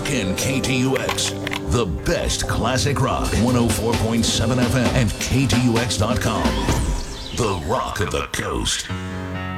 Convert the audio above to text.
rockin' KTUX. The best classic rock, 104.7 FM and KTUX.com. The Rock of the Coast.